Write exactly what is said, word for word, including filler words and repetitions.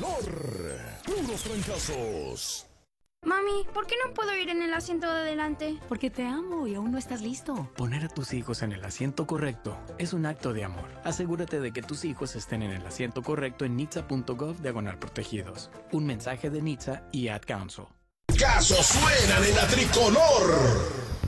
tricolor. Puros fracasos. Mami, ¿por qué no puedo ir en el asiento de adelante? Porque te amo y aún no estás listo. Poner a tus hijos en el asiento correcto es un acto de amor. Asegúrate de que tus hijos estén en el asiento correcto en nitsa punto gov diagonal protegidos. Un mensaje de Nitsa y Ad Council. Casos suenan en la tricolor.